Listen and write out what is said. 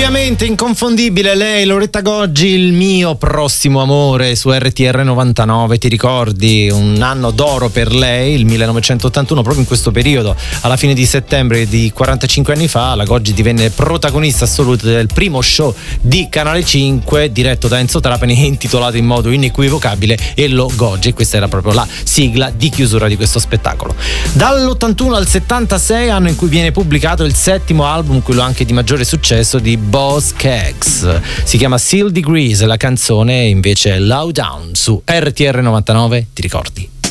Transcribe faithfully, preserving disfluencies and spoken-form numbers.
Ovviamente inconfondibile lei, Loretta Goggi, il mio prossimo amore su R T R novantanove, ti ricordi? Un anno d'oro per lei, il millenovecentottantuno, proprio in questo periodo, alla fine di settembre di quarantacinque anni fa, la Goggi divenne protagonista assoluta del primo show di Canale cinque diretto da Enzo Trapani, intitolato in modo inequivocabile Ello Goggi, e questa era proprio la sigla di chiusura di questo spettacolo. Dall'ottantuno al settantasei, anno in cui viene pubblicato il settimo album, quello anche di maggiore successo, di Boz Scaggs, si chiama Seal Degrees, la canzone invece è Low Down su R T R novantanove, ti ricordi?